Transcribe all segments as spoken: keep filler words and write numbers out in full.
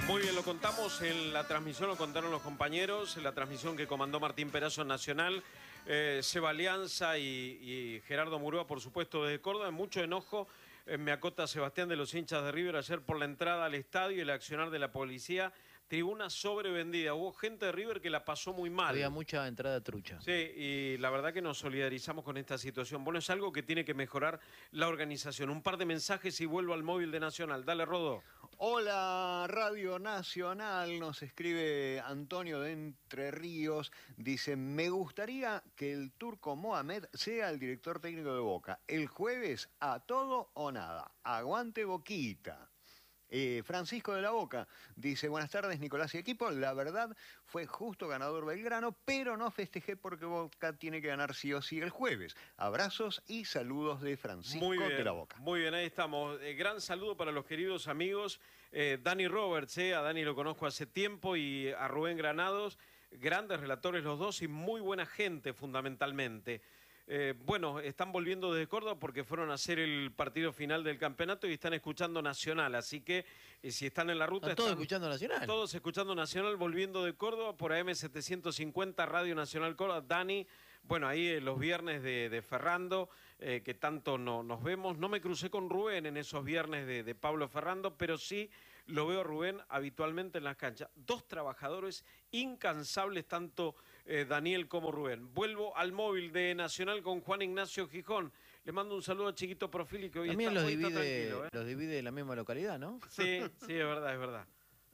Muy bien, lo contamos en la transmisión, lo contaron los compañeros, en la transmisión que comandó Martín Perazo en Nacional, eh, Seba Alianza y, y Gerardo Murúa, por supuesto, desde Córdoba. Mucho enojo, eh, me acota Sebastián, de los hinchas de River ayer por la entrada al estadio y el accionar de la policía. Tribuna sobrevendida, hubo gente de River que la pasó muy mal. Había mucha entrada trucha. Sí, y la verdad que nos solidarizamos con esta situación. Bueno, es algo que tiene que mejorar la organización. Un par de mensajes y vuelvo al móvil de Nacional. Dale, Rodo. Hola, Radio Nacional, nos escribe Antonio de Entre Ríos. Dice, me gustaría que el turco Mohamed sea el director técnico de Boca. El jueves, a todo o nada. Aguante Boquita. Eh, Francisco de la Boca dice, buenas tardes Nicolás y equipo, la verdad fue justo ganador Belgrano, pero no festejé porque Boca tiene que ganar sí o sí el jueves. Abrazos y saludos de Francisco muy bien, de la Boca. Muy bien, ahí estamos. Eh, gran saludo para los queridos amigos, eh, Dani Roberts, eh, a Dani lo conozco hace tiempo, y a Rubén Granados, grandes relatores los dos y muy buena gente fundamentalmente. Eh, bueno, están volviendo desde Córdoba porque fueron a hacer el partido final del campeonato y están escuchando Nacional, así que eh, si están en la ruta... ¿Están todos están escuchando Nacional? Todos escuchando Nacional, volviendo de Córdoba por A M setecientos cincuenta, Radio Nacional Córdoba. Dani, bueno, ahí eh, los viernes de, de Ferrando, eh, que tanto no, nos vemos. No me crucé con Rubén en esos viernes de, de Pablo Ferrando, pero sí lo veo a Rubén habitualmente en las canchas. Dos trabajadores incansables, tanto eh, Daniel como Rubén. Vuelvo al móvil de Nacional con Juan Ignacio Gijón. Le mando un saludo a Chiquito Profili, que hoy También está, los, hoy está divide, tranquilo, ¿eh? los divide la misma localidad, ¿no? Sí, sí, es verdad, es verdad.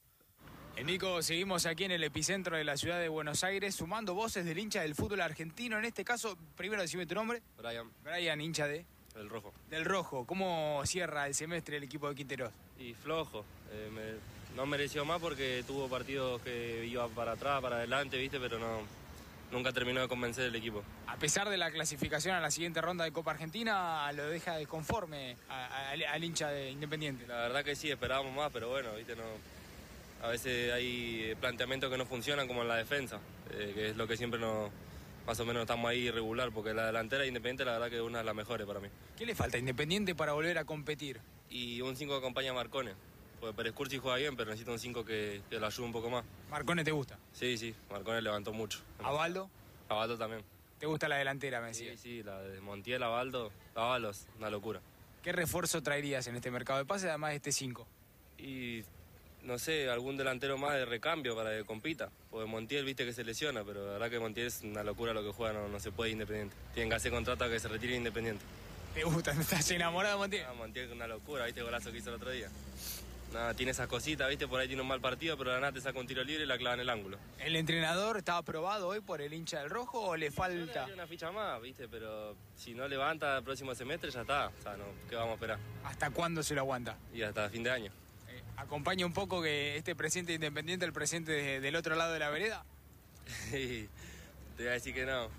Eh, Nico, seguimos aquí en el epicentro de la ciudad de Buenos Aires, sumando voces del hincha del fútbol argentino. En este caso, primero decime tu nombre. Brian. Brian, hincha de... El rojo. Del rojo. ¿Cómo cierra el semestre el equipo de Quinteros? Y flojo. Eh, me, no mereció más porque tuvo partidos que iba para atrás, para adelante, ¿viste? Pero no, nunca terminó de convencer el equipo. A pesar de la clasificación a la siguiente ronda de Copa Argentina, lo deja desconforme a, a, al, al hincha de Independiente. La verdad que sí, esperábamos más, pero bueno, ¿viste? No, a veces hay planteamientos que no funcionan, como en la defensa, eh, que es lo que siempre nos... Más o menos estamos ahí irregular, porque la delantera de Independiente la verdad que es una de las mejores para mí. ¿Qué le falta a Independiente para volver a competir? Y un cinco que acompaña a Marcone, porque Pérez Curchi juega bien, pero necesita un cinco que, que lo ayude un poco más. ¿Marcone te gusta? Sí, sí, Marcone levantó mucho. ¿A Baldo? A Baldo también. ¿Te gusta la delantera, me decía? Sí, sí, la de Montiel a Baldo, a Baldo, una locura. ¿Qué refuerzo traerías en este mercado de pases, además de este cinco? Y... no sé, algún delantero más de recambio para que compita. Porque Montiel, viste que se lesiona, pero la verdad que Montiel es una locura lo que juega, no, no se puede Independiente. Tienen que hacer contrato a que se retire Independiente. ¿Te gusta? ¿Estás enamorado de Montiel? Ah, Montiel es una locura, viste el golazo que hizo el otro día. Nada, tiene esas cositas, viste, por ahí tiene un mal partido, pero la nada te saca un tiro libre y la clava en el ángulo. ¿El entrenador está aprobado hoy por el hincha del rojo o le falta? Yo le una ficha más, viste, pero si no levanta el próximo semestre ya está. O sea, no, ¿qué vamos a esperar? ¿Hasta cuándo se lo aguanta? Y hasta fin de año. Eh, ¿Acompaña un poco que este presidente Independiente, el presidente de, del otro lado de la vereda? Sí, te voy a decir que no.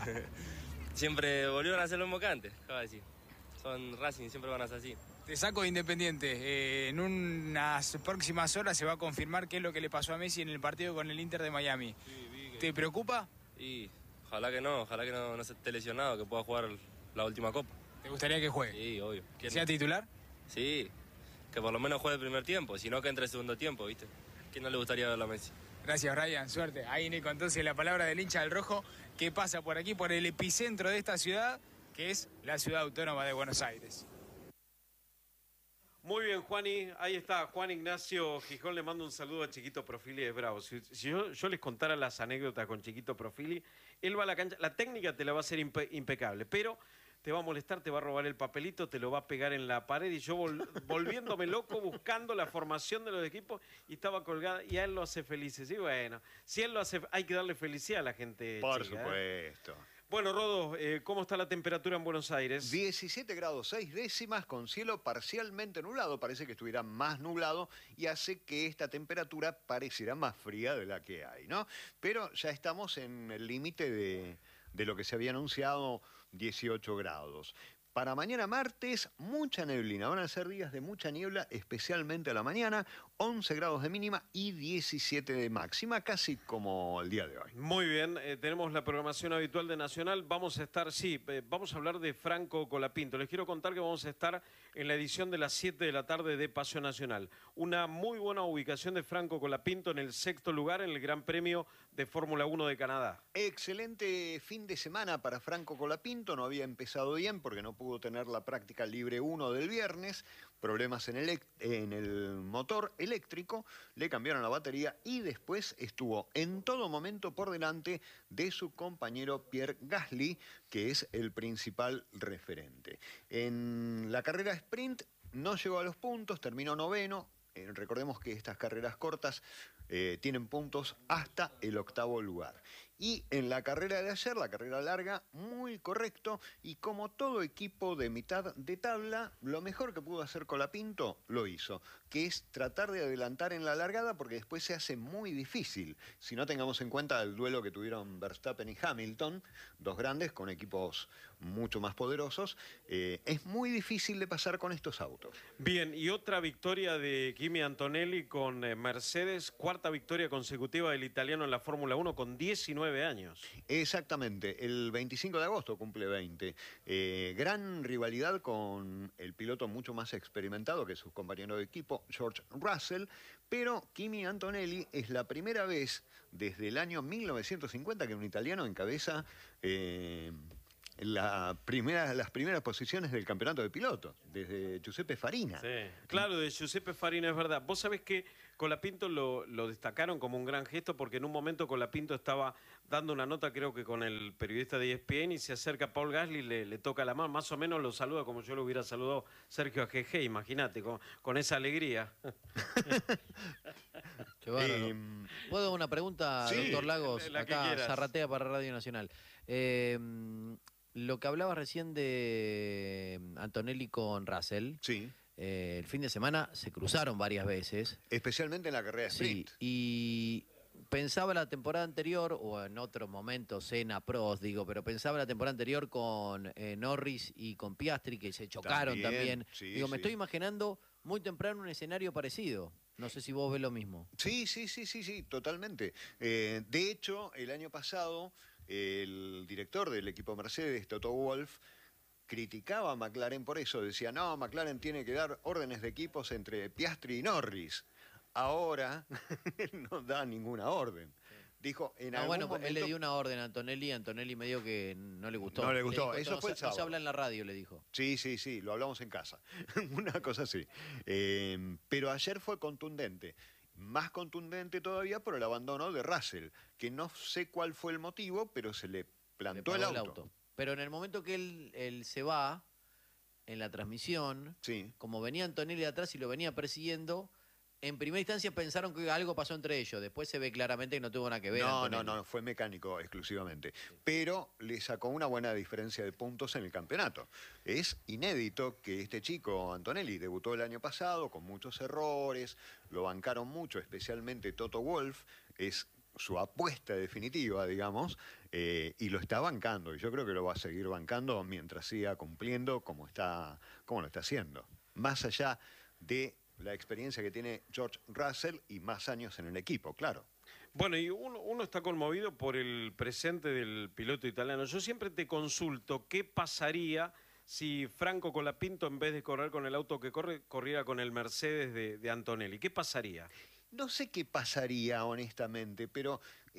Siempre volvieron a hacer lo mismo que antes, acabo de decir. Son Racing, siempre van a ser así. Te saco de Independiente. Eh, en unas próximas horas se va a confirmar qué es lo que le pasó a Messi en el partido con el Inter de Miami. Sí, vi que... ¿Te preocupa? Y ojalá que no, ojalá que no, no se esté lesionado, que pueda jugar la última copa. ¿Te gustaría que juegue? Sí, obvio. ¿Que sea titular? Sí, que por lo menos juegue el primer tiempo, si no que entre el segundo tiempo, ¿viste? ¿Quién no le gustaría verlo a Messi? Gracias, Brian, suerte. Ahí, Nico, entonces la palabra del hincha del rojo que pasa por aquí, por el epicentro de esta ciudad, que es la ciudad autónoma de Buenos Aires. Muy bien, Juani, ahí está Juan Ignacio Gijón, le mando un saludo a Chiquito Profili de Bravo. Si, si yo, yo les contara las anécdotas con Chiquito Profili, él va a la cancha, la técnica te la va a hacer impe, impecable, pero te va a molestar, te va a robar el papelito, te lo va a pegar en la pared, y yo vol, volviéndome loco buscando la formación de los equipos y estaba colgada, y a él lo hace feliz. Y bueno, si él lo hace, hay que darle felicidad a la gente. Por chica, supuesto. ¿eh? Bueno, Rodo, eh, ¿cómo está la temperatura en Buenos Aires? diecisiete grados seis décimas con cielo parcialmente nublado. Parece que estuviera más nublado y hace que esta temperatura pareciera más fría de la que hay, ¿no? Pero ya estamos en el límite de, de lo que se había anunciado, dieciocho grados. Para mañana martes, mucha neblina. Van a ser días de mucha niebla, especialmente a la mañana. once grados de mínima y diecisiete de máxima, casi como el día de hoy. Muy bien, eh, tenemos la programación habitual de Nacional. Vamos a estar, sí, eh, vamos a hablar de Franco Colapinto. Les quiero contar que vamos a estar en la edición de las siete de la tarde de Paseo Nacional. Una muy buena ubicación de Franco Colapinto en el sexto lugar en el Gran Premio de Fórmula uno de Canadá. Excelente fin de semana para Franco Colapinto. No había empezado bien porque no pudo tener la práctica libre uno del viernes. Problemas en el, en el motor eléctrico, le cambiaron la batería y después estuvo en todo momento por delante de su compañero Pierre Gasly, que es el principal referente. En la carrera sprint no llegó a los puntos, terminó noveno. Eh, recordemos que estas carreras cortas eh, tienen puntos hasta el octavo lugar. Y en la carrera de ayer, la carrera larga, muy correcto. Y como todo equipo de mitad de tabla, lo mejor que pudo hacer Colapinto lo hizo, que es tratar de adelantar en la largada porque después se hace muy difícil. Si no tengamos en cuenta el duelo que tuvieron Verstappen y Hamilton, dos grandes con equipos mucho más poderosos, eh, es muy difícil de pasar con estos autos. Bien, y otra victoria de Kimi Antonelli con eh, Mercedes, cuarta victoria consecutiva del italiano en la Fórmula uno con diecinueve años. Exactamente, el veinticinco de agosto cumple veinte. Eh, gran rivalidad con el piloto mucho más experimentado que sus compañeros de equipo, George Russell, pero Kimi Antonelli es la primera vez desde el año mil novecientos cincuenta que un italiano encabeza eh, la primera, las primeras posiciones del campeonato de pilotos, desde Giuseppe Farina. Sí, claro, de Giuseppe Farina, es verdad. Vos sabés que Colapinto lo, lo destacaron como un gran gesto porque en un momento Colapinto estaba dando una nota, creo que con el periodista de E S P N, y se acerca a Paul Gasly, le, le toca la mano, más o menos lo saluda como yo lo hubiera saludado Sergio A G G, imagínate, con, con esa alegría. Qué bárbaro. Eh, ¿Puedo una pregunta, sí, doctor Lagos? la que Acá quieras. Zarratea para Radio Nacional. Eh, lo que hablabas recién de Antonelli con Russell, sí, eh, el fin de semana se cruzaron varias veces. especialmente en la carrera de Sí, sprint. y pensaba la temporada anterior, o en otro momento, Senna, Prost, digo, pero pensaba la temporada anterior con eh, Norris y con Piastri, que se chocaron También, también. sí, digo, me sí. estoy imaginando muy temprano un escenario parecido. No sé si vos ves lo mismo. Sí, sí, sí, sí, sí, totalmente. Eh, de hecho, el año pasado, el director del equipo Mercedes, Toto Wolff, criticaba a McLaren por eso. Decía, no, McLaren tiene que dar órdenes de equipos entre Piastri y Norris. Ahora, él no da ninguna orden. Dijo, en Ah, algún bueno, momento... él le dio una orden a Antonelli y Antonelli me dijo que no le gustó. No le gustó, dijo, eso no fue se- el sábado. No se habla en la radio, le dijo. Sí, sí, sí, lo hablamos en casa. Una cosa así. Eh, pero ayer fue contundente. Más contundente todavía por el abandono de Russell, que no sé cuál fue el motivo, pero se le Le plantó pagó el auto. Pero en el momento que él, él se va, en la transmisión, Sí. como venía Antonelli de atrás y lo venía persiguiendo, en primera instancia pensaron que algo pasó entre ellos. Después se ve claramente que no tuvo nada que ver. No, no, Antonelli. no, fue mecánico exclusivamente. Pero le sacó una buena diferencia de puntos en el campeonato. Es inédito que este chico, Antonelli, debutó el año pasado con muchos errores, lo bancaron mucho, especialmente Toto Wolff, es su apuesta definitiva, digamos, eh, y lo está bancando. Y yo creo que lo va a seguir bancando mientras siga cumpliendo como, está, como lo está haciendo. Más allá de la experiencia que tiene George Russell y más años en el equipo, claro. Bueno, y uno, uno está conmovido por el presente del piloto italiano. Yo siempre te consulto qué pasaría si Franco Colapinto, en vez de correr con el auto que corre, corriera con el Mercedes de, de Antonelli. ¿Qué pasaría? No sé qué pasaría, honestamente, pero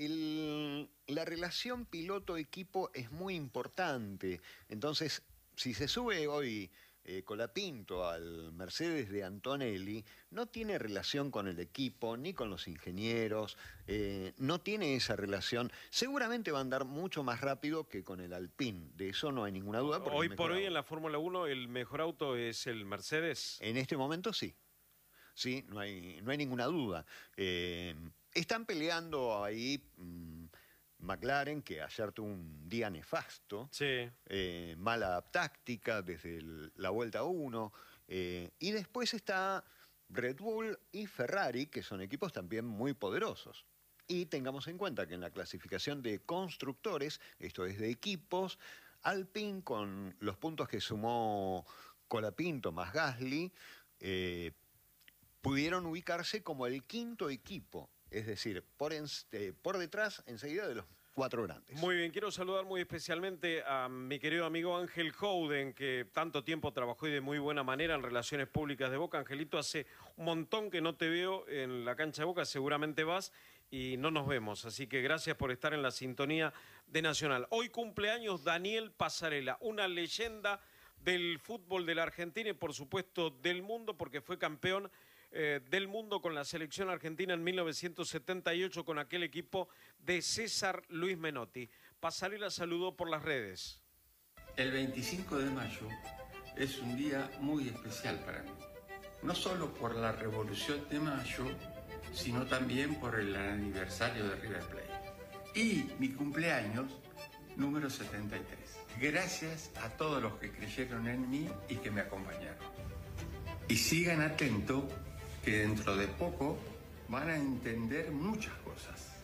el- la relación piloto-equipo es muy importante. Entonces, si se sube hoy eh, Colapinto al Mercedes de Antonelli, no tiene relación con el equipo, ni con los ingenieros, eh, no tiene esa relación. Seguramente va a andar mucho más rápido que con el Alpine, de eso no hay ninguna duda. porque Hoy es por mejor hoy en auto. la Fórmula uno el mejor auto es el Mercedes. En este momento sí. Sí, no hay, no hay ninguna duda. Eh, están peleando ahí mmm, McLaren, que ayer tuvo un día nefasto, Sí. eh, mala táctica desde el- la vuelta uno, eh, y después está Red Bull y Ferrari, que son equipos también muy poderosos. Y tengamos en cuenta que en la clasificación de constructores, esto es de equipos, Alpine con los puntos que sumó Colapinto más Gasly, eh, pudieron ubicarse como el quinto equipo, es decir, por, en, eh, por detrás enseguida de los cuatro grandes. Muy bien, quiero saludar muy especialmente a mi querido amigo Ángel Howden, que tanto tiempo trabajó y de muy buena manera en Relaciones Públicas de Boca. Angelito, hace un montón que no te veo en la cancha de Boca, seguramente vas y no nos vemos, así que gracias por estar en la sintonía de Nacional. Hoy cumpleaños Daniel Passarella, una leyenda del fútbol de la Argentina y por supuesto del mundo, porque fue campeón eh, del mundo con la selección argentina en mil novecientos setenta y ocho con aquel equipo de César Luis Menotti. Passarella saludó por las redes. El veinticinco de mayo es un día muy especial para mí, no solo por la Revolución de Mayo, sino también por el aniversario de River Plate y mi cumpleaños número setenta y tres. Gracias a todos los que creyeron en mí y que me acompañaron. Y sigan atentos, que dentro de poco van a entender muchas cosas.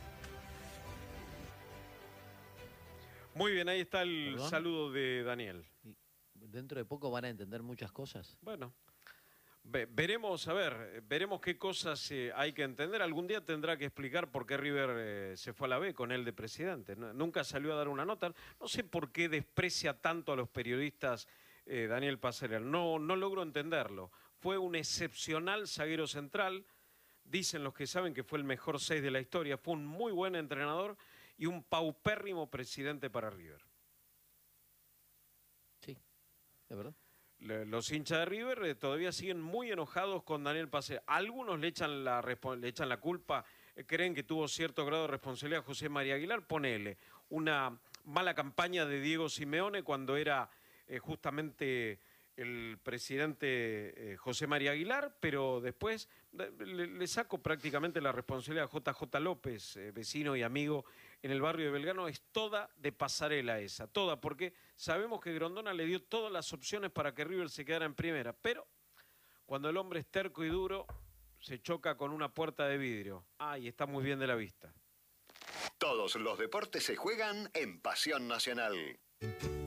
Muy bien, ahí está el ¿Perdón? saludo de Daniel. Y dentro de poco van a entender muchas cosas. Bueno, ve- veremos, a ver, veremos qué cosas eh, hay que entender. Algún día tendrá que explicar por qué River eh, se fue a la B con él de presidente. No- nunca salió a dar una nota. No sé por qué desprecia tanto a los periodistas eh, Daniel Passarella. No, no logro entenderlo. Fue un excepcional zaguero central. Dicen los que saben que fue el mejor seis de la historia. Fue un muy buen entrenador y un paupérrimo presidente para River. Sí, es verdad. Le- Los hinchas de River eh, todavía siguen muy enojados con Daniel Passarella. Algunos le echan la, respo- le echan la culpa, eh, creen que tuvo cierto grado de responsabilidad a José María Aguilar. Ponele una mala campaña de Diego Simeone cuando era eh, justamente el presidente eh, José María Aguilar, pero después de- le, le saco prácticamente la responsabilidad a J J López, eh, vecino y amigo en el barrio de Belgrano. Es toda de Passarella esa, toda, porque sabemos que Grondona le dio todas las opciones para que River se quedara en primera, pero cuando el hombre es terco y duro, se choca con una puerta de vidrio. Ah, y está muy bien de la vista. Todos los deportes se juegan en Pasión Nacional.